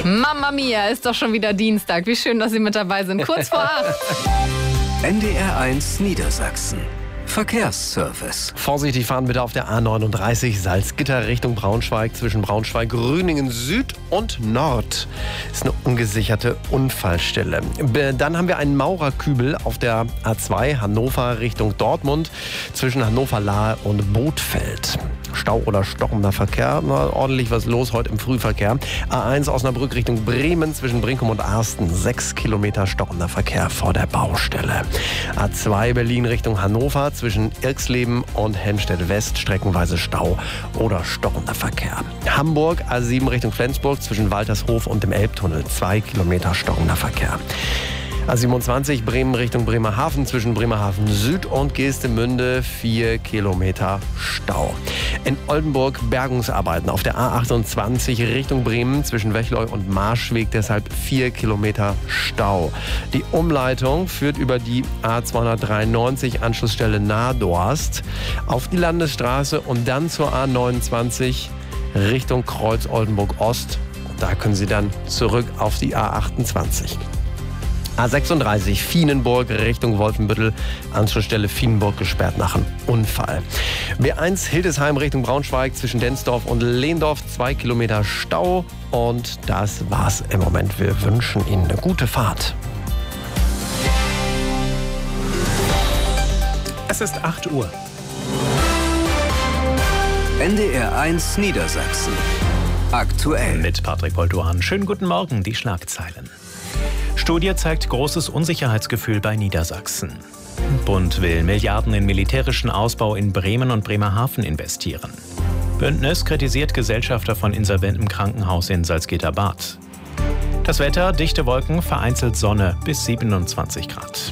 Mamma mia, ist doch schon wieder Dienstag. Wie schön, dass Sie mit dabei sind. Kurz vor 8. NDR1 Niedersachsen. Verkehrsservice. Vorsichtig fahren bitte auf der A39 Salzgitter Richtung Braunschweig. Zwischen Braunschweig, Grüningen Süd und Nord ist eine ungesicherte Unfallstelle. Dann haben wir einen Maurerkübel auf der A2 Hannover Richtung Dortmund zwischen Hannover-Lahe und Bothfeld. Stau oder stockender Verkehr. Ordentlich was los heute im Frühverkehr. A1 Osnabrück Richtung Bremen zwischen Brinkum und Arsten. 6 Kilometer stockender Verkehr vor der Baustelle. A2 Berlin Richtung Hannover zwischen Irxleben und Helmstedt West. Streckenweise Stau oder stockender Verkehr. Hamburg A7 Richtung Flensburg zwischen Waltershof und dem Elbtunnel. 2 Kilometer stockender Verkehr. A27 Bremen Richtung Bremerhaven zwischen Bremerhaven Süd und Geestemünde 4 Kilometer Stau. In Oldenburg Bergungsarbeiten auf der A28 Richtung Bremen zwischen Wechleu und Marschweg, deshalb 4 Kilometer Stau. Die Umleitung führt über die A293 Anschlussstelle Nahdorst auf die Landesstraße und dann zur A29 Richtung Kreuz Oldenburg Ost. Da können Sie dann zurück auf die A28. A36 Vienenburg Richtung Wolfenbüttel, Anschlussstelle Vienenburg gesperrt nach einem Unfall. B1 Hildesheim Richtung Braunschweig zwischen Densdorf und Lehndorf, 2 Kilometer Stau. Und das war's im Moment. Wir wünschen Ihnen eine gute Fahrt. Es ist 8 Uhr. NDR1 Niedersachsen. Aktuell. Mit Patrick Bolduan. Schönen guten Morgen, die Schlagzeilen. Studie zeigt großes Unsicherheitsgefühl bei Niedersachsen. Bund will Milliarden in militärischen Ausbau in Bremen und Bremerhaven investieren. Bündnis kritisiert Gesellschafter von insolventem Krankenhaus in Salzgitter-Bad. Das Wetter, dichte Wolken, vereinzelt Sonne bis 27 Grad.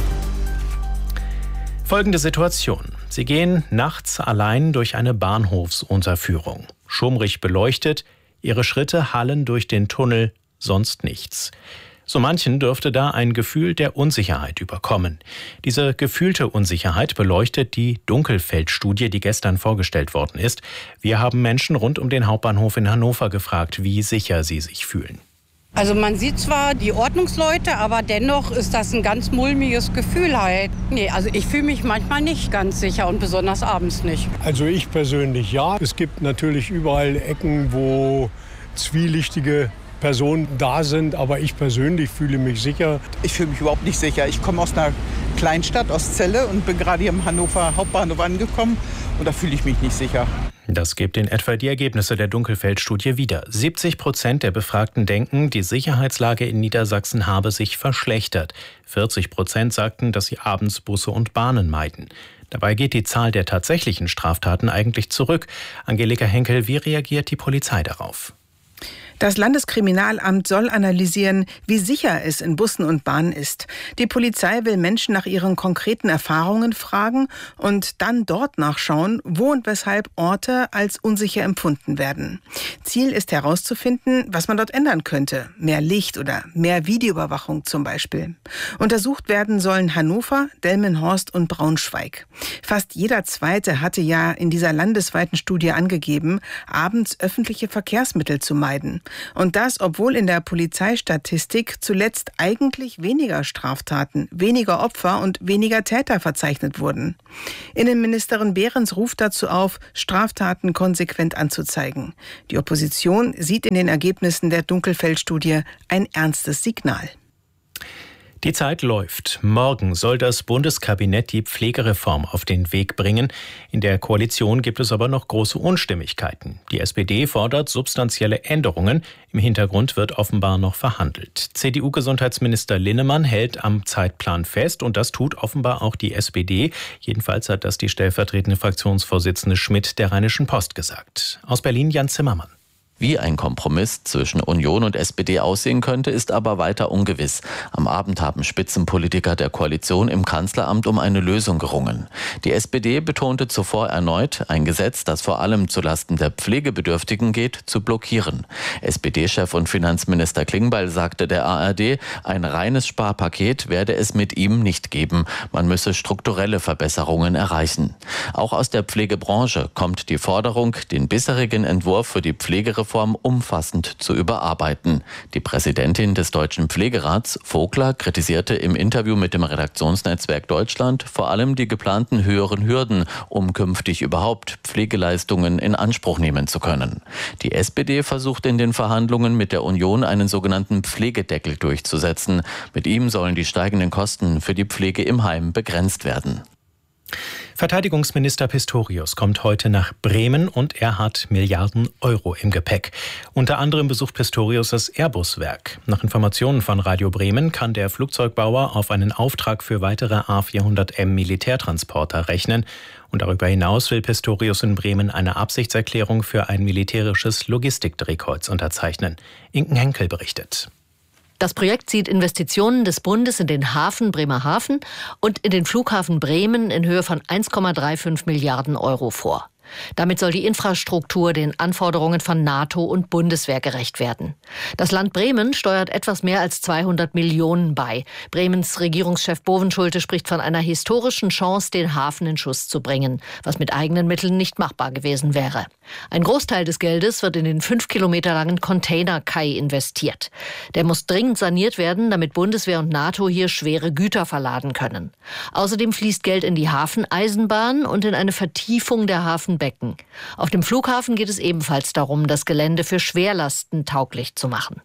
Folgende Situation. Sie gehen nachts allein durch eine Bahnhofsunterführung. Schummrig beleuchtet, ihre Schritte hallen durch den Tunnel, sonst nichts. So manchen dürfte da ein Gefühl der Unsicherheit überkommen. Diese gefühlte Unsicherheit beleuchtet die Dunkelfeld-Studie, die gestern vorgestellt worden ist. Wir haben Menschen rund um den Hauptbahnhof in Hannover gefragt, wie sicher sie sich fühlen. Also man sieht zwar die Ordnungsleute, aber dennoch ist das ein ganz mulmiges Gefühl halt. Nee, also ich fühle mich manchmal nicht ganz sicher und besonders abends nicht. Also ich persönlich ja. Es gibt natürlich überall Ecken, wo zwielichtige Personen da sind, aber ich persönlich fühle mich sicher. Ich fühle mich überhaupt nicht sicher. Ich komme aus einer Kleinstadt, aus Celle und bin gerade hier im Hannover Hauptbahnhof angekommen und da fühle ich mich nicht sicher. Das gibt in etwa die Ergebnisse der Dunkelfeld-Studie wieder. 70% der Befragten denken, die Sicherheitslage in Niedersachsen habe sich verschlechtert. 40% sagten, dass sie abends Busse und Bahnen meiden. Dabei geht die Zahl der tatsächlichen Straftaten eigentlich zurück. Angelika Henkel, wie reagiert die Polizei darauf? Das Landeskriminalamt soll analysieren, wie sicher es in Bussen und Bahnen ist. Die Polizei will Menschen nach ihren konkreten Erfahrungen fragen und dann dort nachschauen, wo und weshalb Orte als unsicher empfunden werden. Ziel ist herauszufinden, was man dort ändern könnte. Mehr Licht oder mehr Videoüberwachung zum Beispiel. Untersucht werden sollen Hannover, Delmenhorst und Braunschweig. Fast jeder Zweite hatte ja in dieser landesweiten Studie angegeben, abends öffentliche Verkehrsmittel zu meiden. Und das, obwohl in der Polizeistatistik zuletzt eigentlich weniger Straftaten, weniger Opfer und weniger Täter verzeichnet wurden. Innenministerin Behrens ruft dazu auf, Straftaten konsequent anzuzeigen. Die Opposition sieht in den Ergebnissen der Dunkelfeld-Studie ein ernstes Signal. Die Zeit läuft. Morgen soll das Bundeskabinett die Pflegereform auf den Weg bringen. In der Koalition gibt es aber noch große Unstimmigkeiten. Die SPD fordert substanzielle Änderungen. Im Hintergrund wird offenbar noch verhandelt. CDU-Gesundheitsminister Linnemann hält am Zeitplan fest und das tut offenbar auch die SPD. Jedenfalls hat das die stellvertretende Fraktionsvorsitzende Schmidt der Rheinischen Post gesagt. Aus Berlin Jan Zimmermann. Wie ein Kompromiss zwischen Union und SPD aussehen könnte, ist aber weiter ungewiss. Am Abend haben Spitzenpolitiker der Koalition im Kanzleramt um eine Lösung gerungen. Die SPD betonte zuvor erneut, ein Gesetz, das vor allem zulasten der Pflegebedürftigen geht, zu blockieren. SPD-Chef und Finanzminister Klingbeil sagte der ARD, ein reines Sparpaket werde es mit ihm nicht geben. Man müsse strukturelle Verbesserungen erreichen. Auch aus der Pflegebranche kommt die Forderung, den bisherigen Entwurf für die Pflegereform Reform umfassend zu überarbeiten. Die Präsidentin des Deutschen Pflegerats, Vogler, kritisierte im Interview mit dem Redaktionsnetzwerk Deutschland vor allem die geplanten höheren Hürden, um künftig überhaupt Pflegeleistungen in Anspruch nehmen zu können. Die SPD versucht in den Verhandlungen mit der Union einen sogenannten Pflegedeckel durchzusetzen. Mit ihm sollen die steigenden Kosten für die Pflege im Heim begrenzt werden. Verteidigungsminister Pistorius kommt heute nach Bremen und er hat Milliarden Euro im Gepäck. Unter anderem besucht Pistorius das Airbus-Werk. Nach Informationen von Radio Bremen kann der Flugzeugbauer auf einen Auftrag für weitere A400M Militärtransporter rechnen. Und darüber hinaus will Pistorius in Bremen eine Absichtserklärung für ein militärisches Logistikdrehkreuz unterzeichnen. Inken Henkel berichtet. Das Projekt sieht Investitionen des Bundes in den Hafen Bremerhaven und in den Flughafen Bremen in Höhe von 1,35 Milliarden Euro vor. Damit soll die Infrastruktur den Anforderungen von NATO und Bundeswehr gerecht werden. Das Land Bremen steuert etwas mehr als 200 Millionen bei. Bremens Regierungschef Bovenschulte spricht von einer historischen Chance, den Hafen in Schuss zu bringen, was mit eigenen Mitteln nicht machbar gewesen wäre. Ein Großteil des Geldes wird in den 5 Kilometer langen Containerkai investiert. Der muss dringend saniert werden, damit Bundeswehr und NATO hier schwere Güter verladen können. Außerdem fließt Geld in die Hafeneisenbahn und in eine Vertiefung der Hafenbecken. Auf dem Flughafen geht es ebenfalls darum, das Gelände für Schwerlasten tauglich zu machen.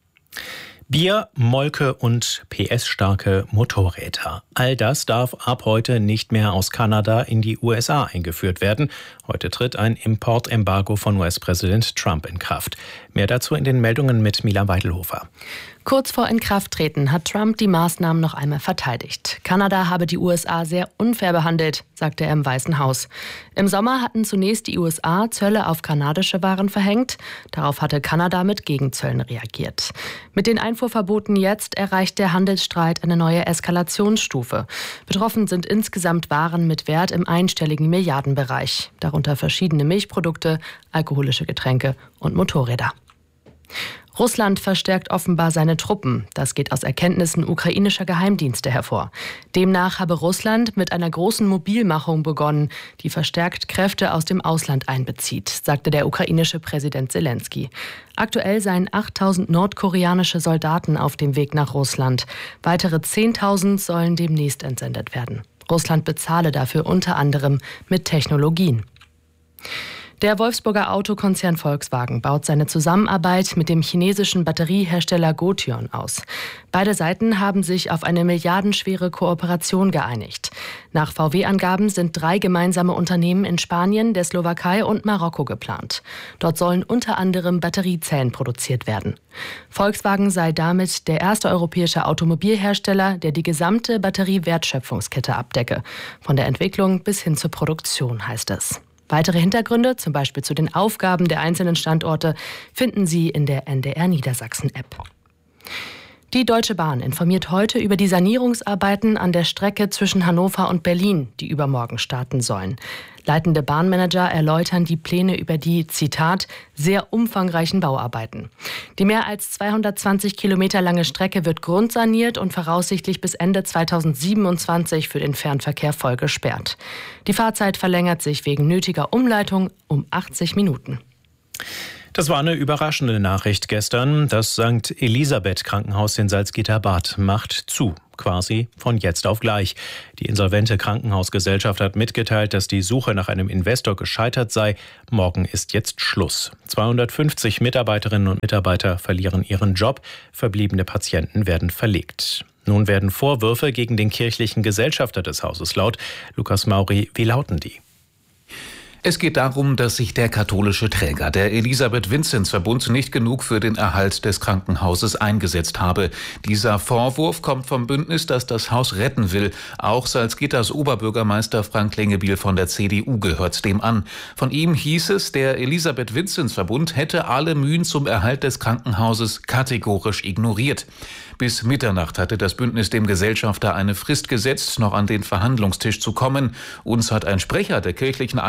Bier, Molke und PS-starke Motorräder. All das darf ab heute nicht mehr aus Kanada in die USA eingeführt werden. Heute tritt ein Importembargo von US-Präsident Trump in Kraft. Mehr dazu in den Meldungen mit Mila Weidelhofer. Kurz vor Inkrafttreten hat Trump die Maßnahmen noch einmal verteidigt. Kanada habe die USA sehr unfair behandelt, sagte er im Weißen Haus. Im Sommer hatten zunächst die USA Zölle auf kanadische Waren verhängt. Darauf hatte Kanada mit Gegenzöllen reagiert. Mit den Einfuhrverboten jetzt erreicht der Handelsstreit eine neue Eskalationsstufe. Betroffen sind insgesamt Waren mit Wert im einstelligen Milliardenbereich, darunter verschiedene Milchprodukte, alkoholische Getränke und Motorräder. Russland verstärkt offenbar seine Truppen. Das geht aus Erkenntnissen ukrainischer Geheimdienste hervor. Demnach habe Russland mit einer großen Mobilmachung begonnen, die verstärkt Kräfte aus dem Ausland einbezieht, sagte der ukrainische Präsident Zelensky. Aktuell seien 8.000 nordkoreanische Soldaten auf dem Weg nach Russland. Weitere 10.000 sollen demnächst entsendet werden. Russland bezahle dafür unter anderem mit Technologien. Der Wolfsburger Autokonzern Volkswagen baut seine Zusammenarbeit mit dem chinesischen Batteriehersteller Gotion aus. Beide Seiten haben sich auf eine milliardenschwere Kooperation geeinigt. Nach VW-Angaben sind 3 gemeinsame Unternehmen in Spanien, der Slowakei und Marokko geplant. Dort sollen unter anderem Batteriezellen produziert werden. Volkswagen sei damit der erste europäische Automobilhersteller, der die gesamte Batteriewertschöpfungskette abdecke. Von der Entwicklung bis hin zur Produktion, heißt es. Weitere Hintergründe, zum Beispiel zu den Aufgaben der einzelnen Standorte, finden Sie in der NDR Niedersachsen-App. Die Deutsche Bahn informiert heute über die Sanierungsarbeiten an der Strecke zwischen Hannover und Berlin, die übermorgen starten sollen. Leitende Bahnmanager erläutern die Pläne über die, Zitat, sehr umfangreichen Bauarbeiten. Die mehr als 220 Kilometer lange Strecke wird grundsaniert und voraussichtlich bis Ende 2027 für den Fernverkehr voll gesperrt. Die Fahrzeit verlängert sich wegen nötiger Umleitung um 80 Minuten. Das war eine überraschende Nachricht gestern. Das St. Elisabeth Krankenhaus in Salzgitter-Bad macht zu, quasi von jetzt auf gleich. Die insolvente Krankenhausgesellschaft hat mitgeteilt, dass die Suche nach einem Investor gescheitert sei. Morgen ist jetzt Schluss. 250 Mitarbeiterinnen und Mitarbeiter verlieren ihren Job. Verbliebene Patienten werden verlegt. Nun werden Vorwürfe gegen den kirchlichen Gesellschafter des Hauses laut. Lukas Mauri, wie lauten die? Es geht darum, dass sich der katholische Träger, der Elisabeth-Vinzenz-Verbund, nicht genug für den Erhalt des Krankenhauses eingesetzt habe. Dieser Vorwurf kommt vom Bündnis, das das Haus retten will. Auch Salzgitters Oberbürgermeister Frank Lengebiel von der CDU gehört dem an. Von ihm hieß es, der Elisabeth-Vinzenz-Verbund hätte alle Mühen zum Erhalt des Krankenhauses kategorisch ignoriert. Bis Mitternacht hatte das Bündnis dem Gesellschafter eine Frist gesetzt, noch an den Verhandlungstisch zu kommen. Uns hat ein Sprecher der kirchlichen Einrichtung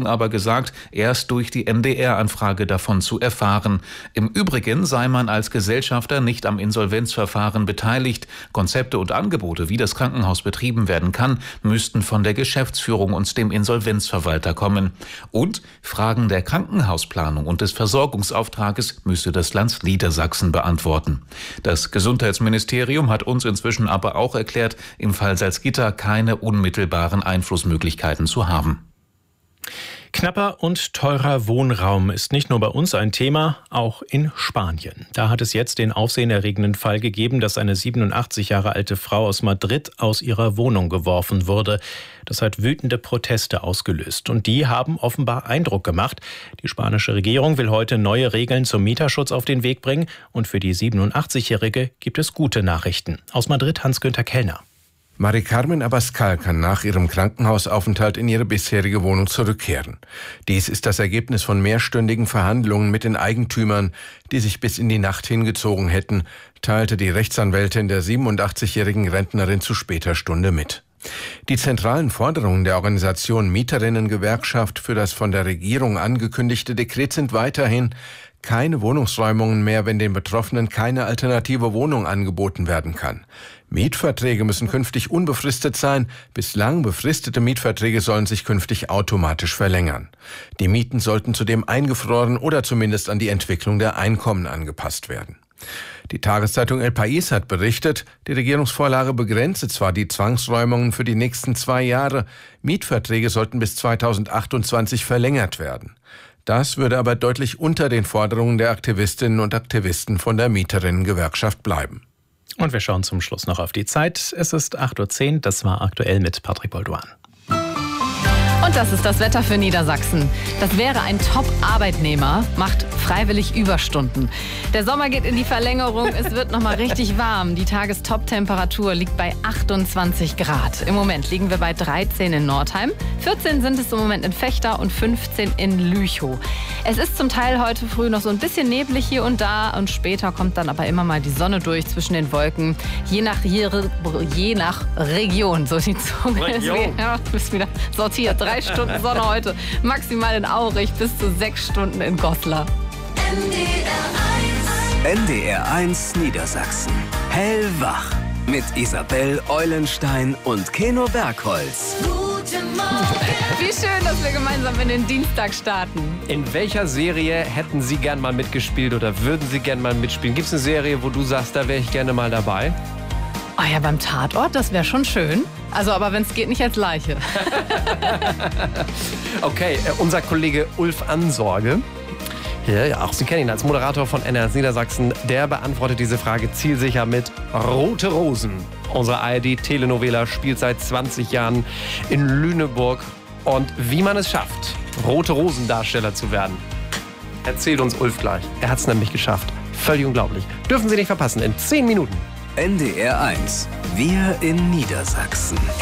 aber gesagt, erst durch die MDR-Anfrage davon zu erfahren. Im Übrigen sei man als Gesellschafter nicht am Insolvenzverfahren beteiligt. Konzepte und Angebote, wie das Krankenhaus betrieben werden kann, müssten von der Geschäftsführung und dem Insolvenzverwalter kommen. Und Fragen der Krankenhausplanung und des Versorgungsauftrages müsse das Land Niedersachsen beantworten. Das Gesundheitsministerium hat uns inzwischen aber auch erklärt, im Fall Salzgitter keine unmittelbaren Einflussmöglichkeiten zu haben. Knapper und teurer Wohnraum ist nicht nur bei uns ein Thema, auch in Spanien. Da hat es jetzt den aufsehenerregenden Fall gegeben, dass eine 87 Jahre alte Frau aus Madrid aus ihrer Wohnung geworfen wurde. Das hat wütende Proteste ausgelöst und die haben offenbar Eindruck gemacht. Die spanische Regierung will heute neue Regeln zum Mieterschutz auf den Weg bringen und für die 87-Jährige gibt es gute Nachrichten. Aus Madrid Hans-Günther Kellner. Mari Carmen Abascal kann nach ihrem Krankenhausaufenthalt in ihre bisherige Wohnung zurückkehren. Dies ist das Ergebnis von mehrstündigen Verhandlungen mit den Eigentümern, die sich bis in die Nacht hingezogen hätten, teilte die Rechtsanwältin der 87-jährigen Rentnerin zu später Stunde mit. Die zentralen Forderungen der Organisation Mieterinnengewerkschaft für das von der Regierung angekündigte Dekret sind weiterhin: keine Wohnungsräumungen mehr, wenn den Betroffenen keine alternative Wohnung angeboten werden kann. Mietverträge müssen künftig unbefristet sein. Bislang befristete Mietverträge sollen sich künftig automatisch verlängern. Die Mieten sollten zudem eingefroren oder zumindest an die Entwicklung der Einkommen angepasst werden. Die Tageszeitung El País hat berichtet, die Regierungsvorlage begrenze zwar die Zwangsräumungen für die nächsten 2 Jahre, Mietverträge sollten bis 2028 verlängert werden. Das würde aber deutlich unter den Forderungen der Aktivistinnen und Aktivisten von der Mieterinnengewerkschaft bleiben. Und wir schauen zum Schluss noch auf die Zeit. Es ist 8:10 Uhr, das war aktuell mit Patrick Bolduan. Und das ist das Wetter für Niedersachsen. Das wäre ein Top-Arbeitnehmer, macht freiwillig Überstunden. Der Sommer geht in die Verlängerung, es wird noch mal richtig warm. Die Tagestop-Temperatur liegt bei 28 Grad. Im Moment liegen wir bei 13 in Nordheim, 14 sind es im Moment in Vechta und 15 in Lüchow. Es ist zum Teil heute früh noch so ein bisschen neblig hier und da und später kommt dann aber immer mal die Sonne durch zwischen den Wolken. Je nach Region, so die Zunge ist wieder sortiert. 3 Stunden Sonne heute, maximal in Aurich, bis zu 6 Stunden in Goslar. NDR 1 Niedersachsen. Hellwach. Mit Isabel Eulenstein und Keno Bergholz. Guten Morgen. Wie schön, dass wir gemeinsam in den Dienstag starten. In welcher Serie hätten Sie gern mal mitgespielt oder würden Sie gern mal mitspielen? Gibt es eine Serie, wo du sagst, da wäre ich gerne mal dabei? Oh ja, beim Tatort, das wäre schon schön. Also, aber wenn es geht, nicht als Leiche. Okay, unser Kollege Ulf Ansorge, ja, auch Sie kennen ihn als Moderator von NDR Niedersachsen, der beantwortet diese Frage zielsicher mit Rote Rosen. Unsere ARD-Telenovela spielt seit 20 Jahren in Lüneburg. Und wie man es schafft, Rote Rosen-Darsteller zu werden, erzählt uns Ulf gleich. Er hat es nämlich geschafft. Völlig unglaublich. Dürfen Sie nicht verpassen, in 10 Minuten. NDR 1. Wir in Niedersachsen.